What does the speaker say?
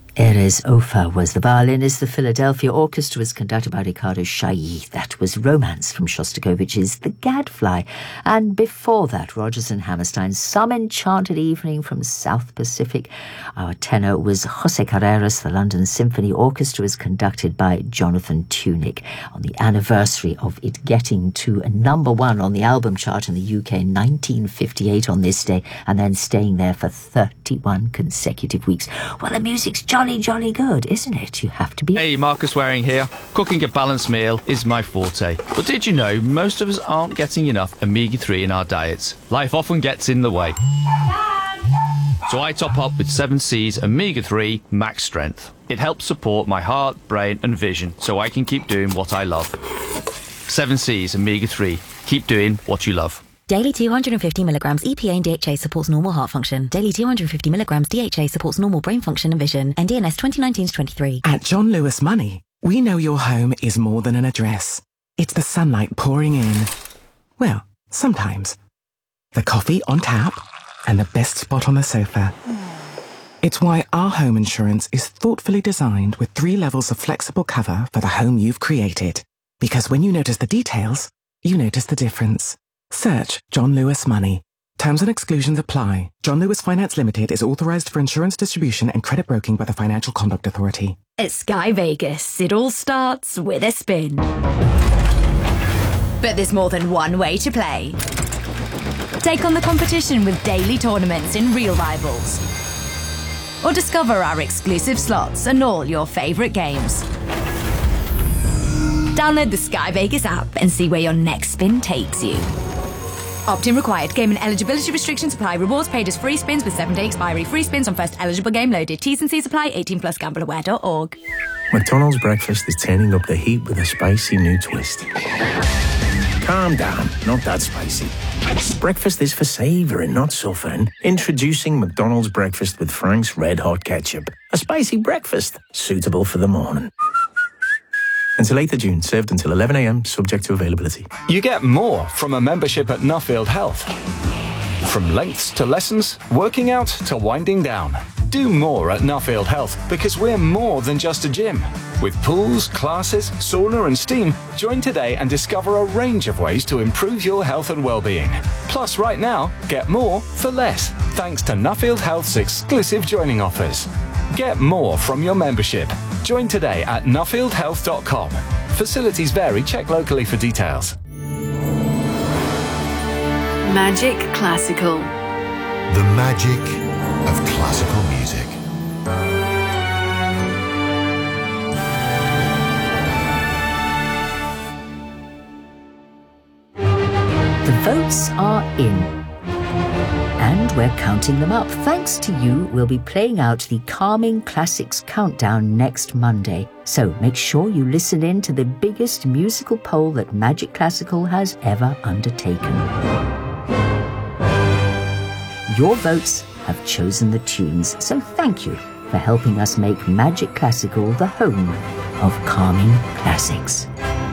Erez Ofer was the violinist. The Philadelphia Orchestra was conducted by Ricardo Chailly. That was Romance from Shostakovich's The Gadfly. And before that, Rodgers and Hammerstein's Some Enchanted Evening from South Pacific. Our tenor was Jose Carreras. The London Symphony Orchestra was conducted by Jonathan Tunick. On the anniversary of it getting to number one on the album chart in the UK in 1958 on this day, and then staying there for 31 consecutive weeks. Well, the music's jolly good, isn't it? You have to be... Hey, Marcus Waring here. Cooking a balanced meal is my forte. But did you know most of us aren't getting enough omega-3 in our diets? Life often gets in the way. So I top up with 7C's Omega-3 Max Strength. It helps support my heart, brain and vision so I can keep doing what I love. 7C's Omega-3. Keep doing what you love. Daily 250 milligrams EPA and DHA supports normal heart function. Daily 250 milligrams DHA supports normal brain function and vision. NDNS 2019-23. At John Lewis Money, we know your home is more than an address. It's the sunlight pouring in. Well, sometimes. The coffee on tap and the best spot on the sofa. It's why our home insurance is thoughtfully designed with 3 levels of flexible cover for the home you've created. Because when you notice the details, you notice the difference. Search John Lewis Money. Terms and exclusions apply. John Lewis Finance Limited is authorized for insurance distribution and credit broking by the Financial Conduct Authority. At Sky Vegas, it all starts with a spin. But there's more than one way to play. Take on the competition with daily tournaments in Real Rivals. Or discover our exclusive slots and all your favourite games. Download the Sky Vegas app and see where your next spin takes you. Opt-in required. Game and eligibility restrictions apply. Rewards paid as free spins with 7-day expiry. Free spins on first eligible game loaded. T's and C's apply. 18+ gambleaware.org. McDonald's breakfast is turning up the heat with a spicy new twist. Calm down, not that spicy. Breakfast is for savouring, not suffering. Introducing McDonald's breakfast with Frank's Red Hot Ketchup. A spicy breakfast, suitable for the morning. Until 8th of June, served until 11 a.m, subject to availability. You get more from a membership at Nuffield Health. From lengths to lessons, working out to winding down. Do more at Nuffield Health because we're more than just a gym. With pools, classes, sauna and steam, join today and discover a range of ways to improve your health and well-being. Plus, right now, get more for less, thanks to Nuffield Health's exclusive joining offers. Get more from your membership. Join today at nuffieldhealth.com. Facilities vary. Check locally for details. Magic Classical. The magic of classical music. The votes are in. And we're counting them up. Thanks to you, we'll be playing out the Calming Classics Countdown next Monday. So make sure you listen in to the biggest musical poll that Magic Classical has ever undertaken. Your votes have chosen the tunes, so thank you for helping us make Magic Classical the home of Calming Classics.